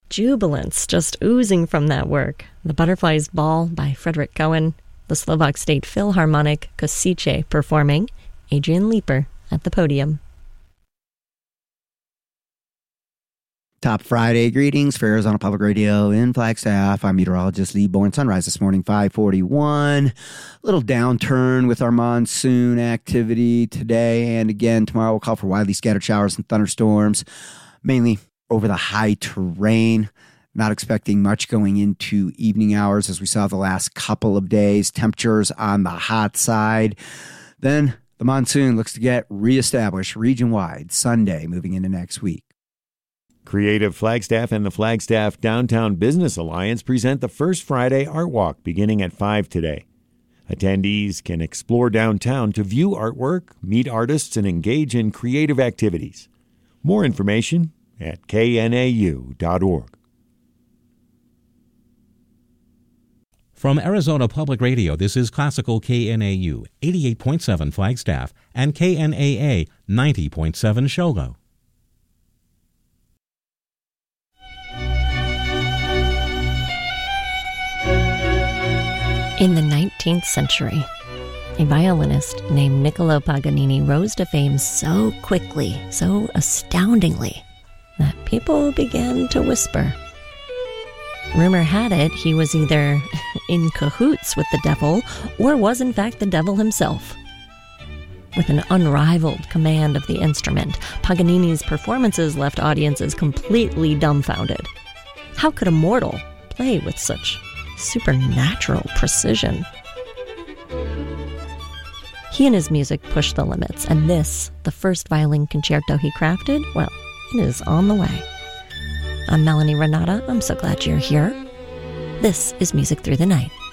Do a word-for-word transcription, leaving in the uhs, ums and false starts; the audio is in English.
Jubilance just oozing from that work. The Butterflies Ball by Frederick Cohen, the Slovak State Philharmonic Kosice performing, Adrian Leeper at the podium. Top Friday greetings for Arizona Public Radio in Flagstaff. I'm meteorologist Lee Bourne. Sunrise this morning, five forty-one. Little downturn with our monsoon activity today and again tomorrow. We'll call for widely scattered showers and thunderstorms, mainly over the high terrain. Not expecting much going into evening hours as we saw the last couple of days. Temperatures on the hot side. Then the monsoon looks to get reestablished region-wide Sunday moving into next week. Creative Flagstaff and the Flagstaff Downtown Business Alliance present the First Friday Art Walk beginning at five today. Attendees can explore downtown to view artwork, meet artists, and engage in creative activities. More information at K N A U dot org. From Arizona Public Radio, this is Classical K N A U, eighty-eight point seven Flagstaff, and K N A A, ninety point seven Shogo. In the nineteenth century, a violinist named Niccolo Paganini rose to fame so quickly, so astoundingly, that people began to whisper. Rumor had it he was either in cahoots with the devil or was in fact the devil himself. With an unrivaled command of the instrument, Paganini's performances left audiences completely dumbfounded. How could a mortal play with such supernatural precision? He and his music pushed the limits, and this, the first violin concerto he crafted, well, it is on the way. I'm Melanie Renata. I'm so glad you're here. This is Music Through the Night.